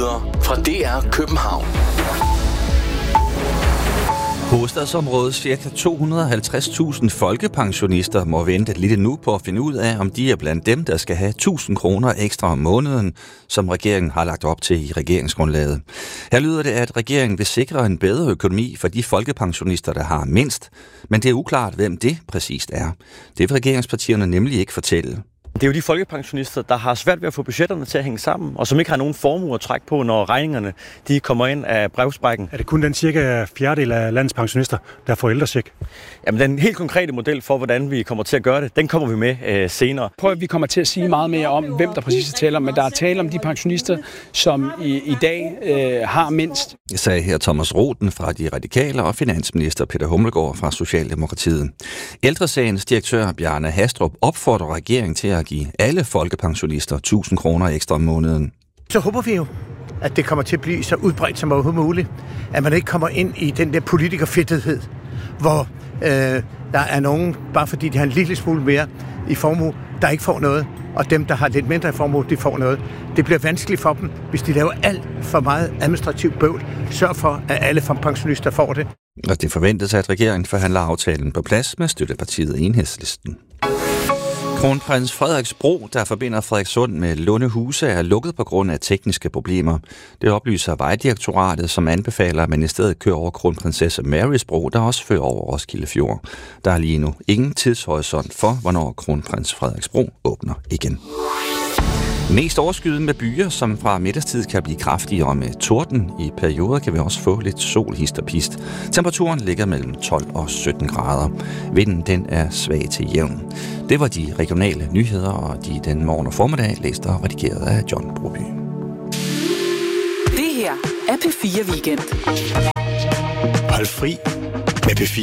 Nyheder fra DR København. Hovedstadsområdet ca. 250.000 folkepensionister må vente lidt endnu på at finde ud af, om de er blandt dem, der skal have 1.000 kroner ekstra om måneden, som regeringen har lagt op til i regeringsgrundlaget. Her lyder det, at regeringen vil sikre en bedre økonomi for de folkepensionister, der har mindst, men det er uklart, hvem det præcist er. Det vil regeringspartierne nemlig ikke fortælle. Det er jo de folkepensionister, der har svært ved at få budgetterne til at hænge sammen, og som ikke har nogen formue at trække på, når regningerne de kommer ind af brevsprækken. Er det kun den cirka fjerdedel af landets pensionister, der får ældrecheck? Jamen, den helt konkrete model for, hvordan vi kommer til at gøre det, den kommer vi med senere. Prøv at vi kommer til at sige meget mere om, hvem der præcis taler om, men der er tale om de pensionister, som i dag har mindst. Jeg sagde her Thomas Roden fra De Radikale og finansminister Peter Hummelgaard fra Socialdemokratiet. Ældresagens direktør Bjarne Hastrup opfordrer regeringen til at give alle folkepensionister 1.000 kroner ekstra om måneden. Så håber vi jo, at det kommer til at blive så udbredt som overhovedet muligt, at man ikke kommer ind i den der politikerfedtethed, hvor der er nogen, bare fordi de har en lille smule mere i formue, der ikke får noget, og dem, der har lidt mindre i formue, de får noget. Det bliver vanskeligt for dem, hvis de laver alt for meget administrativt bøvl. Sørg for, at alle pensionister får det. Og det forventes, at regeringen forhandler aftalen på plads med støttepartiet Enhedslisten. Kronprins Frederiks bro, der forbinder Frederikssund med Lundehuse, er lukket på grund af tekniske problemer. Det oplyser Vejdirektoratet, som anbefaler, at man i stedet kører over Kronprinsesse Marys bro, der også fører over Roskilde Fjord. Der er lige nu ingen tidshorisont for, hvornår Kronprins Frederiks bro åbner igen. Mest overskyet med byer, som fra middagstid kan blive kraftigere og med torden. I perioder kan vi også få lidt sol, hist og pist. Temperaturen ligger mellem 12 og 17 grader. Vinden den er svag til jævn. Det var de regionale nyheder, og de den morgen og formiddag læst og redigeret af John Broby. Det her er P4 Weekend. Hold fri med P4.